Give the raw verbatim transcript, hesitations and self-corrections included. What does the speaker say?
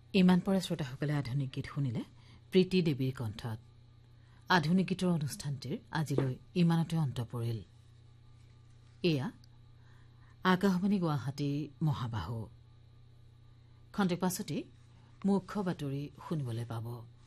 ইমান পৰে শ্ৰোতাসকলে আধুনিক গীত শুনিলে প্ৰীতি দেৱীৰ কণ্ঠত। আধুনিক গীতৰ অনুষ্ঠানটিৰ আজিলৈ ইমানতে অন্ত পৰিল। এয়া আকাশবাণী গুৱাহাটী মহাবাহু। খন্তেক পাছতেই মুখ্য বাতৰি শুনিবলৈ পাব।